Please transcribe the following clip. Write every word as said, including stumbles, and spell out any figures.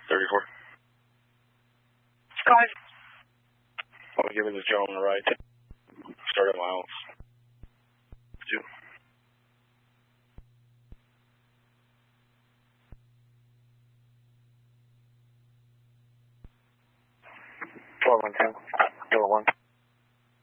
thirty-four. Five. I'll give this gentleman a ride. Start at miles. Two. twelve one ten.